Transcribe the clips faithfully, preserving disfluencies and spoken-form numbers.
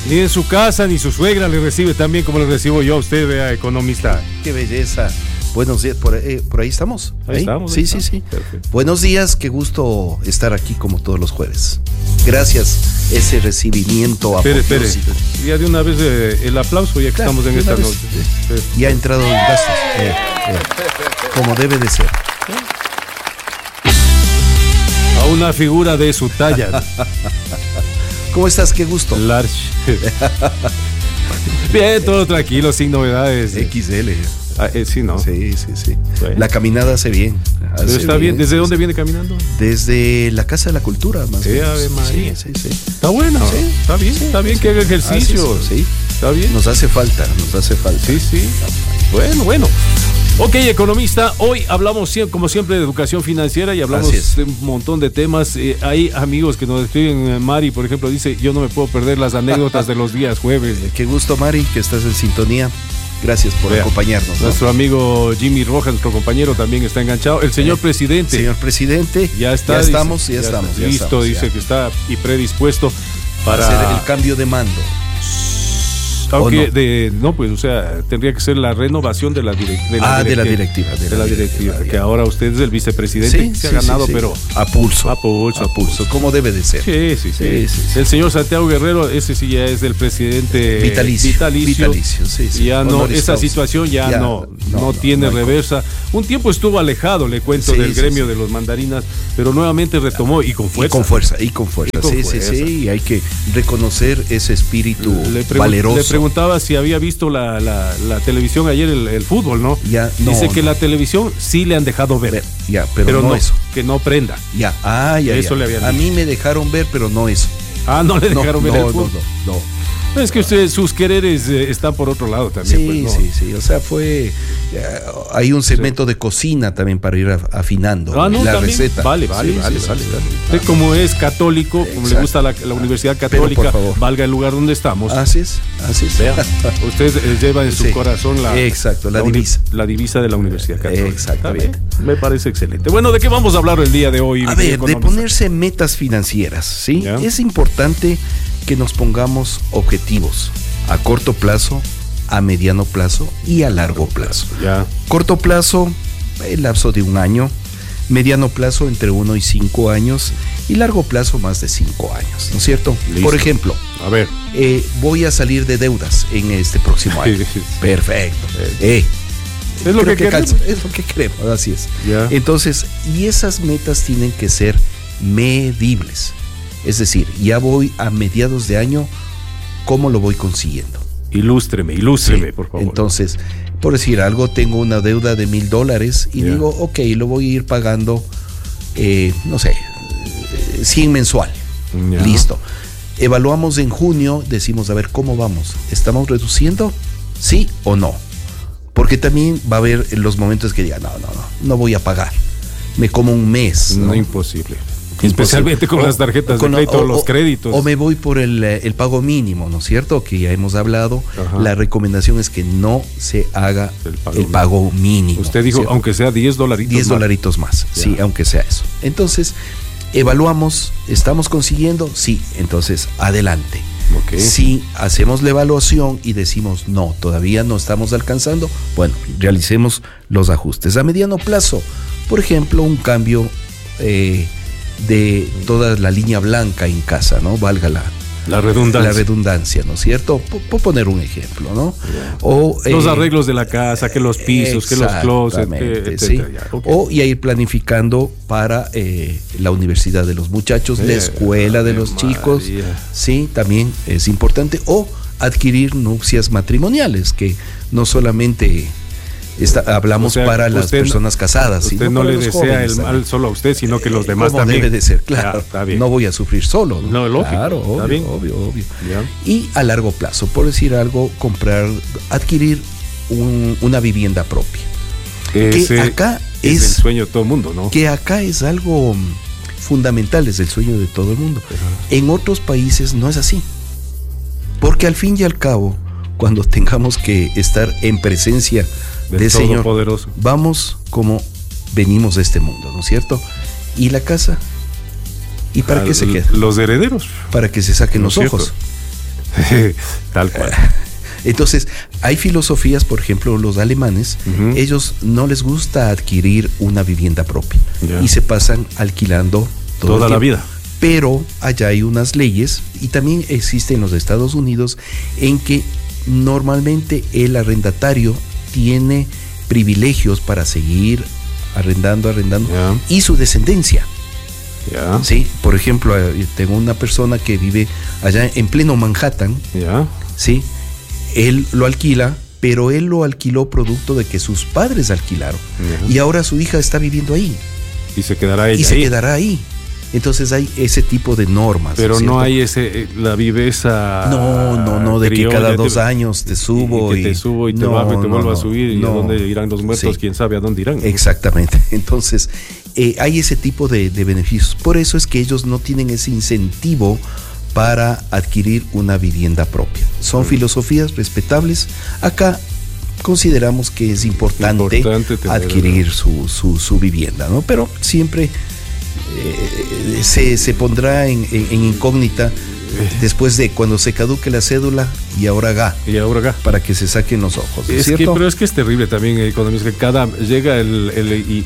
Ni en su casa, ni su suegra le recibe tan bien como le recibo yo a usted, vea, economista. Qué belleza. Buenos días, por, eh, por ahí estamos. Ahí, ahí estamos. Sí, ahí sí, estamos. sí. Perfecto. Buenos días, qué gusto estar aquí como todos los jueves. Gracias, ese recibimiento Espere, espere. apoteósico. Ya de una vez eh, el aplauso, ya que Claro, estamos en de esta una noche. vez. Sí, sí. Ya ha entrado en gastos. Eh, eh, como debe de ser. A una figura de su talla. ¿Cómo estás? Qué gusto. Large. Bien, todo tranquilo, sin novedades. X L. Ah, eh, sí, ¿no? Sí, sí, sí. Bueno. La caminada hace bien. Pero Hace está bien. ¿Desde sí, dónde sí. viene caminando? Desde la Casa de la Cultura, más o Sí, menos. Ave María. Sí, sí, sí. Está bueno. Sí, Está bien, sí, está bien sí. que haga ejercicio. Ah, sí, sí, sí. Está bien. Nos hace falta, nos hace falta. Sí, sí. Bueno, bueno. Ok, economista, hoy hablamos como siempre de educación financiera y hablamos de un montón de temas. Eh, hay amigos que nos escriben, eh, Mari, por ejemplo, dice, yo no me puedo perder las anécdotas de los días jueves. Qué gusto, Mari, que estás en sintonía. Gracias por Vea, acompañarnos. ¿no? Nuestro amigo Jimmy Rojas, nuestro compañero, también está enganchado. El señor Eh, presidente. Señor presidente, Ya está. ya dice, estamos, ya, ya estamos. está, ya listo, estamos, dice ya. que está y predispuesto Para para hacer el cambio de mando. Aunque no? de no, pues, o sea, tendría que ser la renovación de la, direc de la Ah, de la directiva. directiva. De la directiva, ya. que ahora usted es el vicepresidente, Sí, que se sí, ha ganado, sí, sí. pero a pulso. a pulso, A pulso, como debe de ser. Sí, sí, sí. Sí, sí, sí. El señor Santiago Guerrero, ese sí ya es del presidente Vitalicio. vitalicio. Vitalicio, sí, sí. Ya no, Honoris esa causa. situación ya, Ya, no, no, no, no, tiene no hay reversa. Un tiempo estuvo alejado, le cuento, Sí, del sí, gremio sí. de los mandarinas, pero nuevamente retomó y con fuerza. Y con fuerza, y con fuerza. Y con sí, fuerza. sí, sí. Y hay que reconocer ese espíritu Le, pregun- valeroso. le preguntaba si había visto la, la, la televisión ayer, el, el fútbol, ¿no? Ya, no, Dice que no. la televisión sí le han dejado ver, Ver, ya, pero, pero, no, no, eso. que no prenda. Ya, ah, ya, Eso ya. le habían A dicho. mí me dejaron ver, pero no eso. Ah, no le No, dejaron ver no, el no, fútbol. no, no. Es que usted, sus quereres eh, están por otro lado también. Sí, pues, ¿no? sí, sí. O sea, fue. eh, hay un segmento de cocina también para ir af- afinando Ah, no, la también. receta. Vale, vale, Sí, vale, sí, vale, sí, vale. sí. Usted como es católico, como le Exacto. gusta la, la Universidad Pero, Católica, por favor. valga el lugar donde estamos. Así es, así es. Vea, usted eh, lleva en su Sí. corazón la, Exacto, la uni- divisa. la divisa de la Universidad Católica. Exactamente. Está bien, me parece excelente. Bueno, ¿de qué vamos a hablar el día de hoy? A mi ver, de economista? ponerse metas financieras, ¿sí? Ya. Es importante que nos pongamos objetivos a corto plazo, a mediano plazo y a largo plazo. Ya. Corto plazo, el lapso de un año. Mediano plazo, entre uno y cinco años. Y largo plazo, más de cinco años, ¿no es cierto? Listo. Por ejemplo, A ver. eh, voy a salir de deudas en este próximo año. Perfecto. Eh, Es lo creo que queremos. calza, es lo que queremos, así es. Ya. Entonces, y esas metas tienen que ser medibles. Es decir, ya voy a mediados de año, ¿cómo lo voy consiguiendo? Ilústreme, ilústreme, Sí. por favor. Entonces, por decir algo, tengo una deuda de mil dólares y Ya. digo, ok, lo voy a ir pagando, eh, no sé, eh, cien mensual. Ya. Listo. Evaluamos en junio, decimos, a ver, ¿cómo vamos? ¿Estamos reduciendo? ¿Sí o no? Porque también va a haber los momentos que diga, no, no, no, no voy a pagar. Me como un mes. No, ¿no? imposible. Especialmente con O- las tarjetas con- de crédito o o- los créditos. O me voy por el, eh, el pago mínimo, ¿no es cierto? Que ya hemos hablado. Ajá. La recomendación es que no se haga El el pago pago, mínimo. Usted dijo, ¿cierto? aunque sea diez dolaritos. diez más. dolaritos más, Ya. sí, aunque sea eso. Entonces, evaluamos, ¿estamos consiguiendo? Sí, entonces, adelante. Ok. Si hacemos la evaluación y decimos, no, todavía no estamos alcanzando, bueno, realicemos los ajustes. A mediano plazo, por ejemplo, un cambio eh, de toda la línea blanca en casa, ¿no? Valga la, La redundancia. la redundancia, ¿no es cierto? P- Por poner un ejemplo, ¿no? O, Los eh, arreglos de la casa, que los pisos, que los closets, exactamente, etcétera. sí. Ya, ok. O y a ir planificando para eh, la universidad de los muchachos, la Eh, escuela de Ave los chicos, María. sí, también es importante. O adquirir nupcias matrimoniales, que no solamente está, hablamos O sea, para las usted no- personas casadas, Usted sino no para le los desea jóvenes el también. mal solo a usted, sino que los demás Como también. debe de ser, claro. Ya, está bien. No voy a sufrir solo. No, lógico, Claro, está obvio, bien. obvio, obvio. Ya. Y a largo plazo, por decir algo, comprar, adquirir un- una vivienda propia. Ese que acá es, es, el sueño de todo el mundo, ¿no? que acá es algo mm, fundamental, es el sueño de todo el mundo. En otros países no es así. Porque al fin y al cabo, cuando tengamos que estar en presencia Del del Señor, Todopoderoso. vamos como venimos de este mundo, ¿no es cierto? ¿Y la casa? ¿Y para Ah, qué se l- queda? Los herederos. Para que se saquen ¿No los es cierto? ojos. Tal cual. Entonces, hay filosofías, por ejemplo, los alemanes, uh-huh. ellos no les gusta adquirir una vivienda propia yeah. y se pasan alquilando todo toda la vida. Pero allá hay unas leyes, y también existe en los Estados Unidos, en que normalmente el arrendatario tiene privilegios para seguir arrendando, arrendando, yeah. y su descendencia. Yeah. Sí, por ejemplo, tengo una persona que vive allá en pleno Manhattan, yeah. sí, él lo alquila, pero él lo alquiló producto de que sus padres alquilaron, yeah. y ahora su hija está viviendo ahí. Y se quedará ella Y se ahí. quedará ahí. Entonces hay ese tipo de normas. Pero ¿cierto? No hay ese la viveza. No, no, no, de criolla, que cada dos te, años te subo. Y, y que te subo y te no, bajo y te no, vuelvo no, a subir. No, ¿Y a dónde irán los muertos? Sí. ¿Quién sabe a dónde irán? Exactamente. Entonces, eh, hay ese tipo de, de beneficios. Por eso es que ellos no tienen ese incentivo para adquirir una vivienda propia. Son mm. filosofías respetables. Acá consideramos que es importante, importante adquirir su, su, su vivienda, ¿no? Pero siempre eh, se, se pondrá en, en, en incógnita después de cuando se caduque la cédula y ahora ga, y ahora ga. Para que se saquen los ojos, ¿no es que, cierto? Pero es que es terrible también, economista, que cada llega el, el y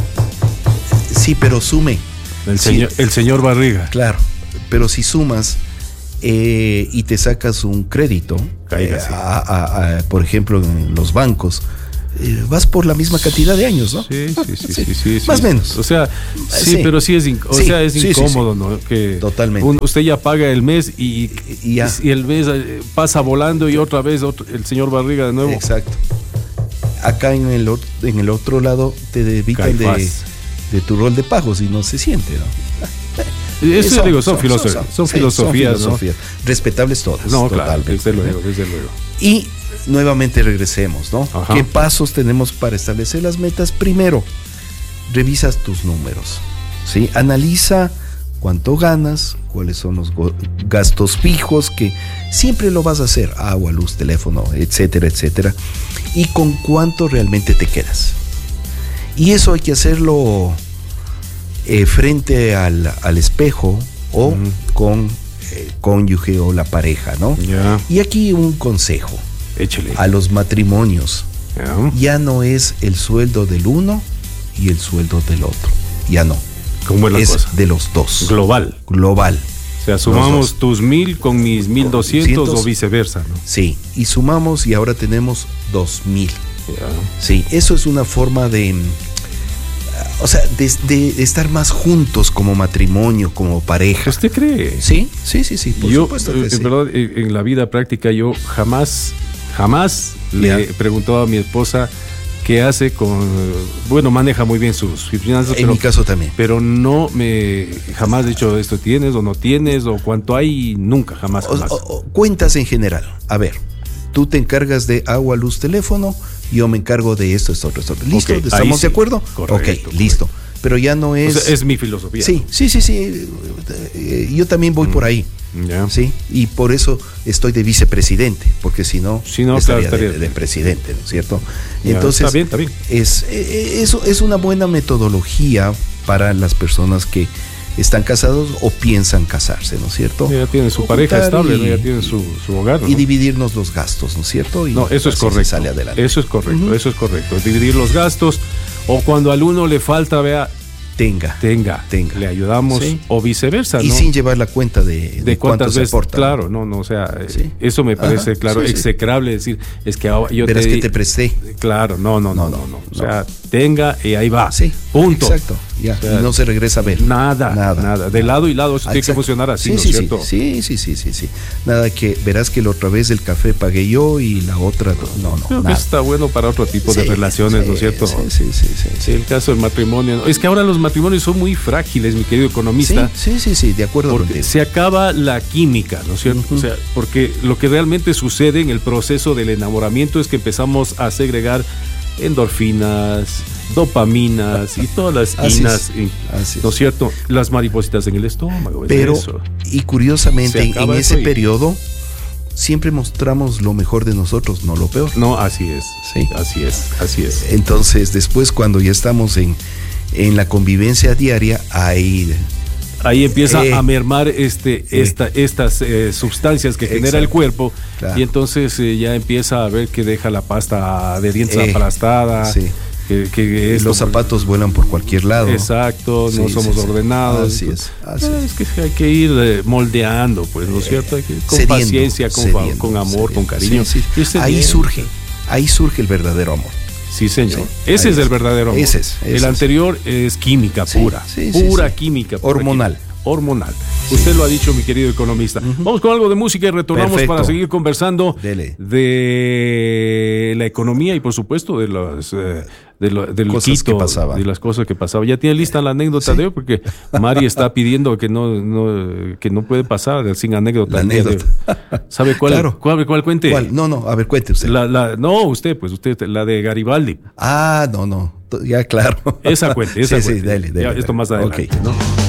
sí, pero sume el señor, sí, el señor Barriga, claro, pero si sumas eh, y te sacas un crédito, eh, a, a, a, por ejemplo en los bancos, eh, vas por la misma cantidad de años, ¿no? Sí, sí, sí, sí, sí, sí más o sí. menos. O sea, sí, sí, pero sí es, inc- o sí, sea, es sí, incómodo, sí, sí. ¿no? Que totalmente. Un, usted ya paga el mes y, y, ya. y el mes pasa volando y otra vez otro, el señor Barriga de nuevo. Exacto. Acá en el, en el otro lado te dedican de, de tu rol de pagos y no se siente, ¿no? Eso son, digo, son, son, filosofías, son, son, son, sí, filosofías, son filosofías, ¿no? Respetables todas. No, claro, desde luego, desde luego. Y nuevamente regresemos, ¿no? Ajá. ¿Qué pasos tenemos para establecer las metas? Primero, revisas tus números, ¿sí? Analiza cuánto ganas, cuáles son los gastos fijos, que siempre lo vas a hacer, agua, luz, teléfono, etcétera, etcétera, y con cuánto realmente te quedas. Y eso hay que hacerlo eh, frente al, al espejo o uh-huh. con el cónyuge o la pareja, ¿no? Yeah. Y aquí un consejo. Échale. A los matrimonios, yeah. ya no es el sueldo del uno y el sueldo del otro, ya no. ¿Cómo es la es cosa? De los dos. Global. Global. O sea, sumamos tus mil con mis mil doscientos o viceversa, ¿no? Sí, y sumamos y ahora tenemos dos mil. Yeah. Sí, eso es una forma de, o sea, de, de estar más juntos como matrimonio, como pareja. ¿Usted cree? Sí, sí, sí, sí, por yo, supuesto que en sí. verdad, en la vida práctica yo jamás, jamás yeah. le he preguntado a mi esposa qué hace con, bueno, maneja muy bien sus finanzas. En pero, mi caso también. Pero no me, jamás he dicho esto tienes o no tienes o cuánto hay, nunca, jamás, jamás. O, o, cuentas en general, a ver, tú te encargas de agua, luz, teléfono, yo me encargo de esto, esto, esto. ¿Listo? Okay, ¿Estamos sí. de acuerdo? Correcto, ok, correcto. listo. Pero ya no es... O sea, es mi filosofía. Sí, sí, sí, sí. Yo también voy mm. por ahí. Yeah. Sí, y por eso estoy de vicepresidente, porque si no, si no estaría, claro, estaría de, de presidente, ¿no es cierto? Yeah, entonces, está bien, está bien. Es, eso es una buena metodología para las personas que están casados o piensan casarse, ¿no es cierto? Ya tienen su pareja estable, y, ¿no? Ya tienen su, su hogar, ¿no? Y dividirnos los gastos, ¿no es cierto? Y no, eso es correcto. Sale adelante. Eso es correcto, uh-huh. eso es correcto. Dividir los gastos, o cuando al uno le falta, vea, Tenga, tenga, tenga, le ayudamos, ¿sí? O viceversa, ¿no? Y sin llevar la cuenta de, de, de cuántas veces, aporta, claro, no, no, o sea, ¿sí? Eso me parece, Ajá, claro, sí, execrable, sí. Decir, es que yo Verás te que te presté. Claro, no, no, no, no, no, no. o sea, no. tenga y ahí va, sí, punto. Exacto, ya, o sea, y no se regresa a ver. Nada, nada, nada, de lado y lado, eso ah, tiene que funcionar así, sí, ¿no es sí, cierto? Sí, sí, sí, sí, sí, nada que, verás que la otra vez el café pagué yo y la otra, no, no, Creo nada. que está bueno para otro tipo sí, de relaciones, sí, ¿no es cierto? Sí, sí, sí, sí, sí. El caso del matrimonio, ¿no? Es que ahora los matrimonios son muy frágiles, mi querido economista. Sí, sí, sí, sí, de acuerdo porque contigo. se acaba la química, ¿no es cierto? Uh-huh. O sea, porque lo que realmente sucede en el proceso del enamoramiento es que empezamos a segregar endorfinas, dopaminas y todas las inas, ¿no es cierto? Las maripositas en el estómago. Pero, eso. y curiosamente, en, en ese y... periodo siempre mostramos lo mejor de nosotros, no lo peor. No, así es. Sí. Así es, así es. Entonces, después cuando ya estamos en, en la convivencia diaria, ahí ahí empieza eh, a mermar este, eh, esta, estas eh, sustancias que genera exacto. el cuerpo, claro. y entonces eh, ya empieza a ver que deja la pasta de dientes eh, aplastada. Sí. Que, que esto, los zapatos vuelan por cualquier lado. Exacto, no sí, somos sí, ordenados. Así es. Así es. es que hay que ir eh, moldeando, pues, ¿no es cierto? Hay que, con cediendo, paciencia, con, cediendo, con amor, cediendo. con cariño. Sí, sí. Ahí bien. surge, ahí surge el verdadero amor. Sí, señor. Sí, ese es, es el verdadero amor. Ese es. Ese el anterior es, es química pura. Sí, sí, pura sí, sí. química. Pura hormonal. Química. Hormonal. Usted lo ha dicho, mi querido economista. Uh-huh. Vamos con algo de música y retornamos Perfecto. para seguir conversando Dele. de la economía y, por supuesto, de los eh, de lo, del cosas Quito, que pasaban. de las cosas que pasaban. Ya tiene lista la anécdota sí. de hoy, porque Mari está pidiendo que no, no que no puede pasar sin anécdota. La anécdota. ¿Sabe cuál? Claro. ¿Cuál, cuál cuente? ¿Cuál? No, no, a ver, cuente usted. La, la, no, usted, pues usted, la de Garibaldi. Ah, no, no, ya claro. Esa cuente, esa sí, cuente. Sí, dale, dale, ya, dale. Esto más adelante, okay. ¿no?